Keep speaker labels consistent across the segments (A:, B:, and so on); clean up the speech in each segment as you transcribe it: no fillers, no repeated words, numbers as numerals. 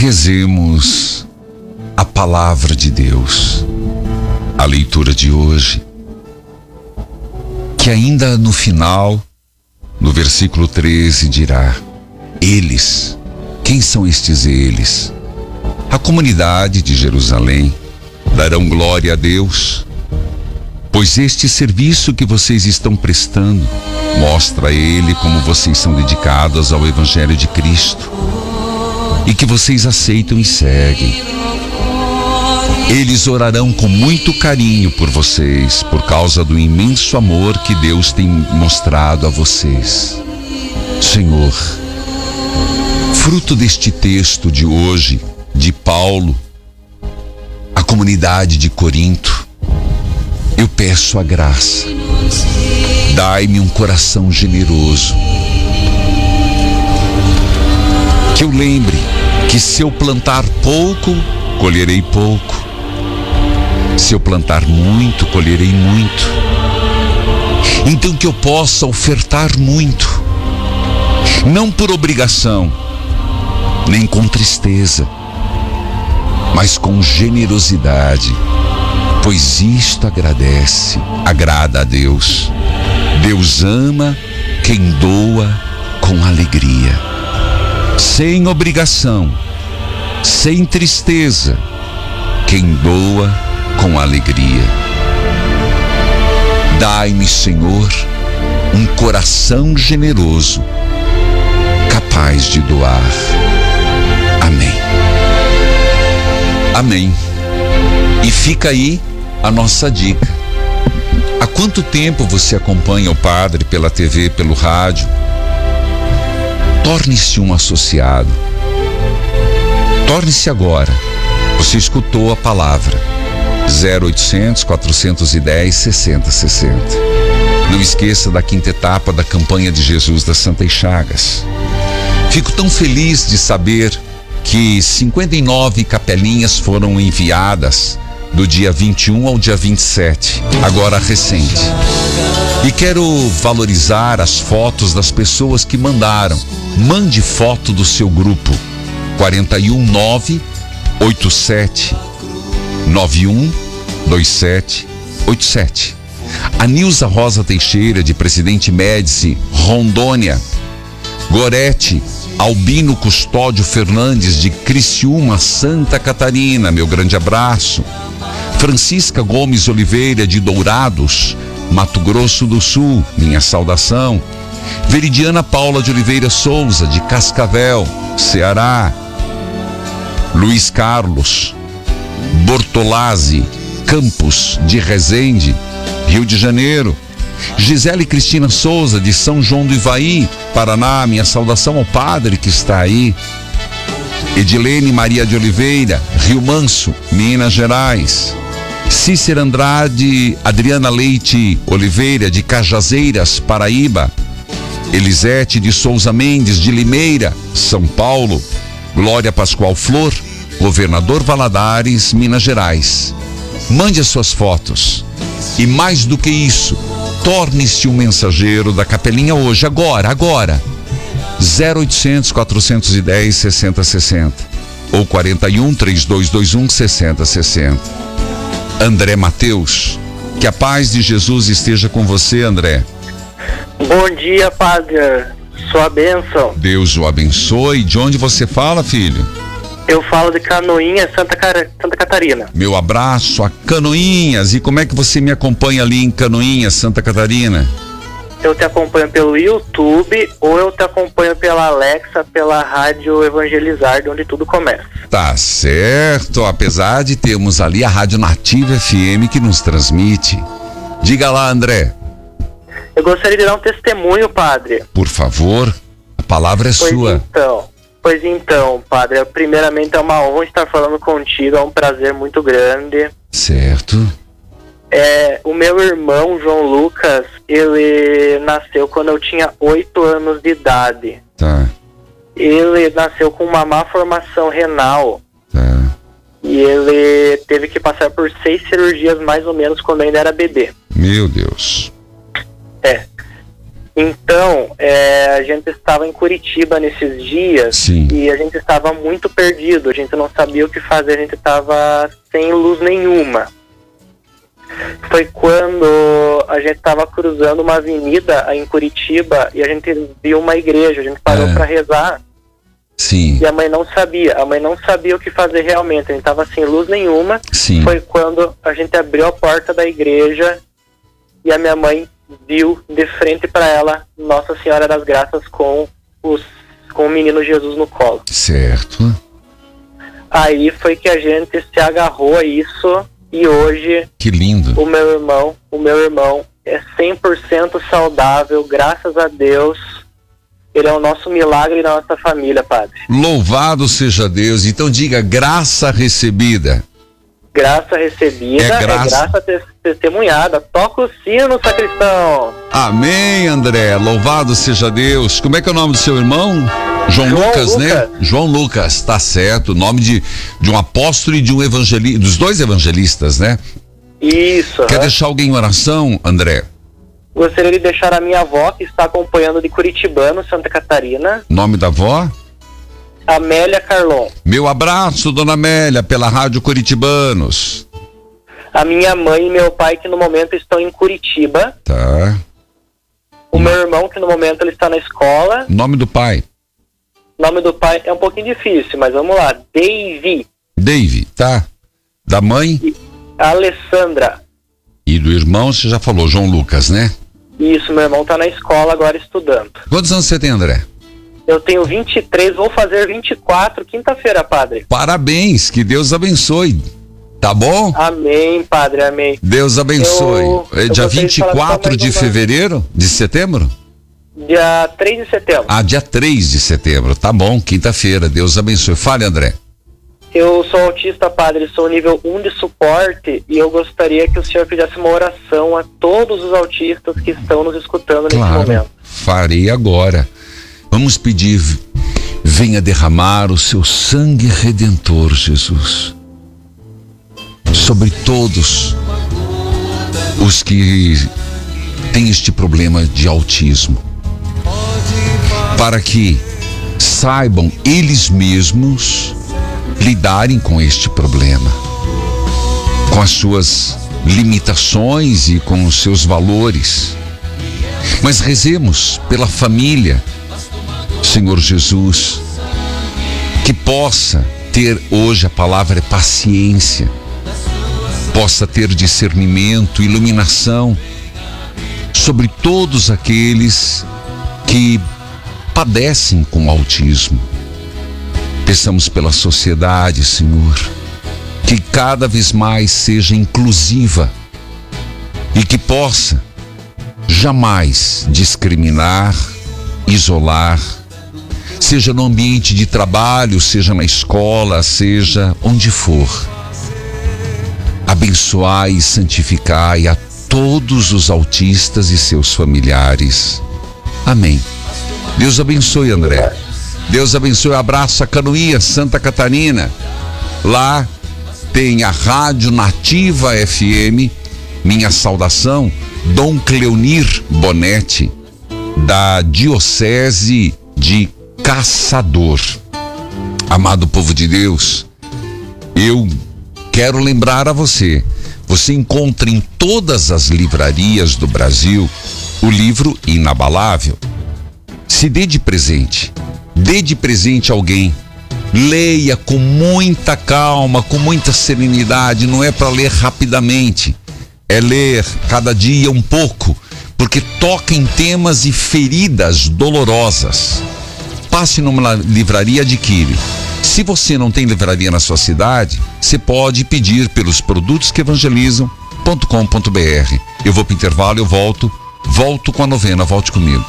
A: Rezemos a palavra de Deus, a leitura de hoje, que ainda no final, no versículo 13, dirá: eles. Quem são estes eles? A comunidade de Jerusalém darão glória a Deus, pois este serviço que vocês estão prestando mostra a Ele como vocês são dedicados ao Evangelho de Cristo e que vocês aceitam e seguem. Eles orarão com muito carinho por vocês, por causa do imenso amor que Deus tem mostrado a vocês. Senhor, fruto deste texto de hoje, de Paulo, a comunidade de Corinto, eu peço a graça. Dai-me um coração generoso. Que eu lembre que se eu plantar pouco, colherei pouco. Se eu plantar muito, colherei muito. Então que eu possa ofertar muito, não por obrigação, nem com tristeza, mas com generosidade, pois isto agrada a Deus. Deus ama quem doa com alegria, sem obrigação, sem tristeza, quem doa com alegria. Dai-me, Senhor, um coração generoso, capaz de doar. Amém. Amém. E fica aí a nossa dica. Há quanto tempo você acompanha o Padre pela TV, pelo rádio? Torne-se um associado. Torne-se agora. Você escutou a palavra. 0800 410 6060. Não esqueça da quinta etapa da campanha de Jesus das Santas Chagas. Fico tão feliz de saber que 59 capelinhas foram enviadas do dia 21 ao dia 27, agora recente. E quero valorizar as fotos das pessoas que mandaram. Mande foto do seu grupo. 419 87 91 27 87. A Nilza Rosa Teixeira, de Presidente Médici, Rondônia. Gorete Albino Custódio Fernandes, de Criciúma, Santa Catarina, meu grande abraço. Francisca Gomes Oliveira, de Dourados, Mato Grosso do Sul, minha saudação. Veridiana Paula de Oliveira Souza, de Cascavel, Ceará. Luiz Carlos Bortolazzi Campos, de Resende, Rio de Janeiro. Gisele Cristina Souza, de São João do Ivaí, Paraná, minha saudação ao Padre que está aí. Edilene Maria de Oliveira, Rio Manso, Minas Gerais. Cícera Andrade Adriana Leite Oliveira, de Cajazeiras, Paraíba. Elisete de Souza Mendes, de Limeira, São Paulo. Glória Pascoal Flor, Governador Valadares, Minas Gerais. Mande as suas fotos. E mais do que isso, torne-se um mensageiro da Capelinha hoje, agora. 0800 410 6060 ou 41 3221 6060. André Mateus, que a paz de Jesus esteja com você, André.
B: Bom dia, Padre. Sua bênção.
A: Deus o abençoe. De onde você fala, filho?
B: Eu falo de Canoinhas, Santa Catarina.
A: Meu abraço a Canoinhas. E como é que você me acompanha ali em Canoinhas, Santa Catarina?
B: Eu te acompanho pelo YouTube ou eu te acompanho pela Alexa, pela Rádio Evangelizar, de onde tudo começa.
A: Tá certo, apesar de termos ali a Rádio Nativa FM que nos transmite. Diga lá, André.
B: Eu gostaria de dar um testemunho, Padre.
A: Por favor, a palavra é sua.
B: Pois então, Padre, primeiramente é uma honra estar falando contigo, é um prazer muito grande.
A: Certo.
B: O meu irmão, João Lucas, ele nasceu quando eu tinha 8 anos de idade.
A: Tá.
B: Ele nasceu com uma má formação renal.
A: Tá.
B: E ele teve que passar por 6 cirurgias mais ou menos quando ainda era bebê.
A: Meu Deus.
B: Então, a gente estava em Curitiba nesses dias.
A: Sim.
B: E a gente estava muito perdido, a gente não sabia o que fazer, a gente estava sem luz nenhuma. Foi quando a gente estava cruzando uma avenida em Curitiba e a gente viu uma igreja, a gente parou para rezar.
A: Sim.
B: E a mãe não sabia o que fazer realmente, a gente estava sem luz nenhuma.
A: Sim.
B: Foi quando a gente abriu a porta da igreja e a minha mãe viu de frente para ela Nossa Senhora das Graças com o menino Jesus no colo.
A: Certo.
B: Aí foi que a gente se agarrou a isso e hoje...
A: Que lindo.
B: O meu irmão é 100% saudável, graças a Deus. Ele é o nosso milagre da nossa família, padre.
A: Louvado seja Deus. Então diga, graça recebida.
B: Graça recebida é graça testemunhada. Toca o sino, sacristão.
A: Amém, André. Louvado seja Deus. Como é que é o nome do seu irmão? João Lucas, né? João Lucas, tá certo. O nome de um apóstolo e de um evangelista, dos dois evangelistas, né?
B: Isso.
A: Quer deixar alguém em oração, André?
B: Gostaria de deixar a minha avó, que está acompanhando de Curitibano, Santa Catarina.
A: Nome da avó?
B: Amélia Carlon.
A: Meu abraço, dona Amélia, pela Rádio Curitibanos.
B: A minha mãe e meu pai, que no momento estão em Curitiba.
A: Tá.
B: O meu irmão, que no momento ele está na escola.
A: Nome do pai?
B: Nome do pai é um pouquinho difícil, mas vamos lá.
A: Dave, tá. Da mãe?
B: Alessandra.
A: E do irmão, você já falou, João Lucas, né?
B: Isso, meu irmão está na escola agora estudando.
A: Quantos anos você tem, André?
B: Eu tenho 23, vou fazer 24, quinta-feira, padre.
A: Parabéns, que Deus abençoe. Tá bom?
B: Amém, padre, amém.
A: Deus abençoe. Dia 24 de fevereiro? De setembro?
B: Dia 3 de setembro.
A: Ah, dia 3 de setembro. Tá bom, quinta-feira. Deus abençoe. Fale, André.
B: Eu sou autista, padre, sou nível 1 de suporte e eu gostaria que o senhor fizesse uma oração a todos os autistas que estão nos escutando nesse momento.
A: Farei agora. Vamos pedir, venha derramar o seu sangue redentor, Jesus, sobre todos os que têm este problema de autismo, para que saibam eles mesmos lidarem com este problema, com as suas limitações e com os seus valores. Mas rezemos pela família, Senhor Jesus, que possa ter hoje, a palavra é paciência, possa ter discernimento, iluminação sobre todos aqueles que padecem com autismo. Peçamos pela sociedade, Senhor, que cada vez mais seja inclusiva e que possa jamais discriminar, isolar, seja no ambiente de trabalho, seja na escola, seja onde for. Abençoai e santificai a todos os autistas e seus familiares. Amém. Deus abençoe, André. Deus abençoe. Abraço a Canoinha, Santa Catarina. Lá tem a Rádio Nativa FM. Minha saudação, Dom Cleonir Bonetti, da Diocese de Caçador. Amado povo de Deus, eu quero lembrar a você, você encontra em todas as livrarias do Brasil o livro Inabalável. Se dê de presente a alguém, leia com muita calma, com muita serenidade, não é para ler rapidamente, é ler cada dia um pouco, porque toca em temas e feridas dolorosas. Passe numa livraria e adquire. Se você não tem livraria na sua cidade, você pode pedir pelos produtos que evangelizam.com.br. Eu vou para o intervalo, eu volto com a novena, volte comigo.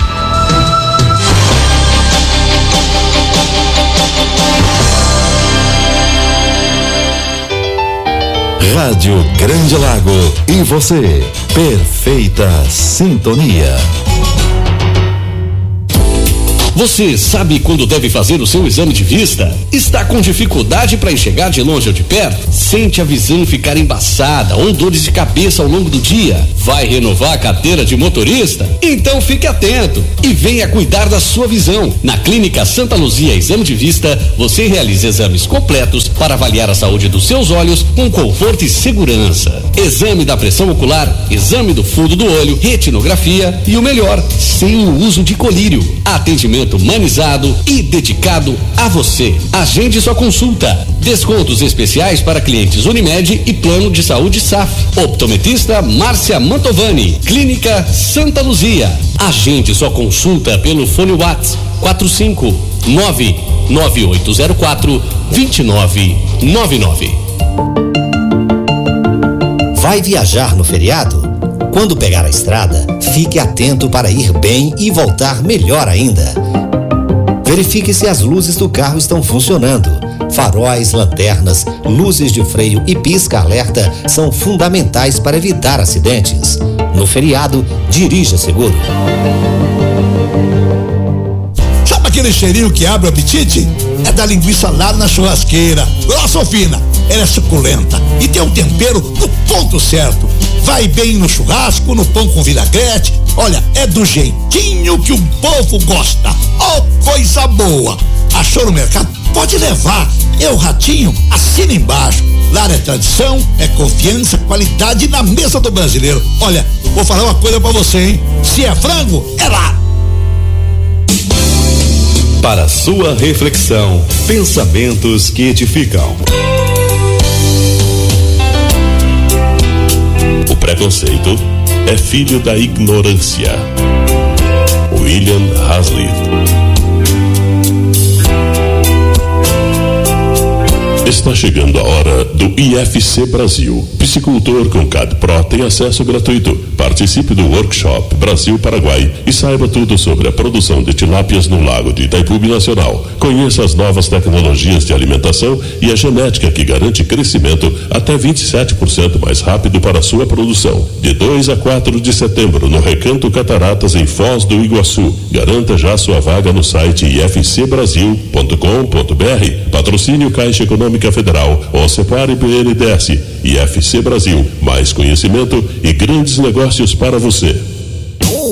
C: Rádio Grande Lago e você, perfeita sintonia.
D: Você sabe quando deve fazer o seu exame de vista? Está com dificuldade para enxergar de longe ou de perto? Sente a visão ficar embaçada ou dores de cabeça ao longo do dia? Vai renovar a carteira de motorista? Então fique atento e venha cuidar da sua visão. Na Clínica Santa Luzia Exame de Vista, você realiza exames completos para avaliar a saúde dos seus olhos com conforto e segurança. Exame da pressão ocular, exame do fundo do olho, retinografia e o melhor, sem o uso de colírio. Atendimento humanizado e dedicado a você. Agende sua consulta. Descontos especiais para clientes Unimed e Plano de Saúde SAF. Optometrista Márcia Mantovani. Clínica Santa Luzia. Agende sua consulta pelo fone WhatsApp 459-9804-2999.
E: Vai viajar no feriado? Quando pegar a estrada, fique atento para ir bem e voltar melhor ainda. Verifique se as luzes do carro estão funcionando. Faróis, lanternas, luzes de freio e pisca-alerta são fundamentais para evitar acidentes. No feriado, dirija seguro.
F: Sabe aquele cheirinho que abre o apetite? É da linguiça lá na churrasqueira. Grossa ou fina? Ela é suculenta e tem um tempero no ponto certo. Vai bem no churrasco, no pão com vinagrete. Olha, é do jeitinho que o povo gosta. Oh, coisa boa! Achou no mercado? Pode levar. É o Ratinho, assina embaixo. Lá é tradição, é confiança, qualidade na mesa do brasileiro. Olha, vou falar uma coisa pra você, hein? Se é frango, é lá.
C: Para sua reflexão, pensamentos que edificam. O preconceito é filho da ignorância. William Hazlitt. Está chegando a hora do IFC Brasil. Piscicultor com CAD-Pro tem acesso gratuito. Participe do workshop Brasil-Paraguai e saiba tudo sobre a produção de tilápias no lago de Itaipu Nacional. Conheça as novas tecnologias de alimentação e a genética que garante crescimento até 27% mais rápido para a sua produção. De 2 a 4 de setembro, no Recanto Cataratas, em Foz do Iguaçu. Garanta já sua vaga no site ifcbrasil.com.br. Patrocínio Caixa Econômica Federal, OCEPAR e BNDES. IFC Brasil, mais conhecimento e grandes negócios para você.